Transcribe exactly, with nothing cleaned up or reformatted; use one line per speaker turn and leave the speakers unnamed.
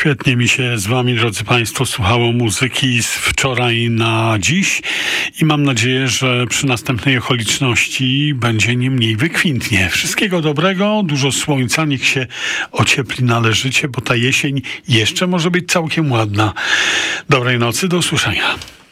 Świetnie mi się z wami, drodzy państwo, słuchało muzyki z wczoraj na dziś i mam nadzieję, że przy następnej okoliczności będzie nie mniej wykwintnie. Wszystkiego dobrego, dużo słońca, niech się ociepli należycie, bo ta jesień jeszcze może być całkiem ładna. Dobrej nocy, do usłyszenia.